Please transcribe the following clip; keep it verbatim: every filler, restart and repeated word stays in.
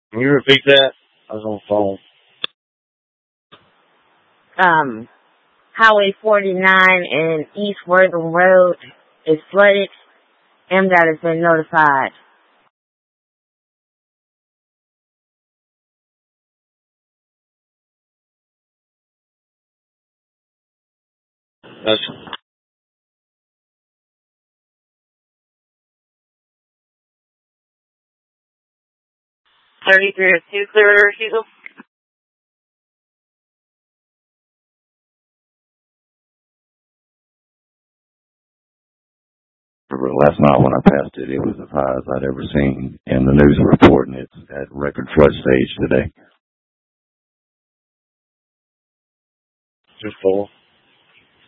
Can you repeat that? I was on the phone. Um, Highway forty-nine and East Wortham Road is flooded. M DOT has been notified. That's thirty-three oh two, clear to refusal. Last night when I passed it, it was as high as I'd ever seen, and the news reporting it's at record flood stage today. just full.